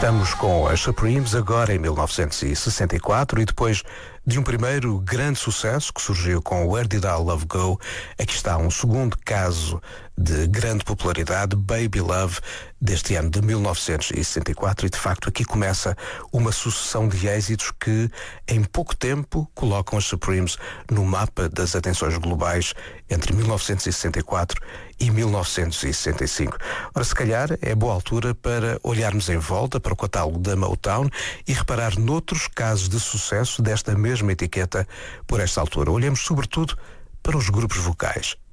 Estamos com as Supremes agora em 1964 e depois de um primeiro grande sucesso que surgiu com Where Did Our Love Go, aqui está um segundo caso de grande popularidade, Baby Love, deste ano de 1964, e de facto aqui começa uma sucessão de êxitos que em pouco tempo colocam as Supremes no mapa das atenções globais entre 1964 e 1965. Ora, se calhar é boa altura para olharmos em volta para o catálogo da Motown e reparar noutros casos de sucesso desta mesma etiqueta por esta altura. Olhemos sobretudo para os grupos vocais.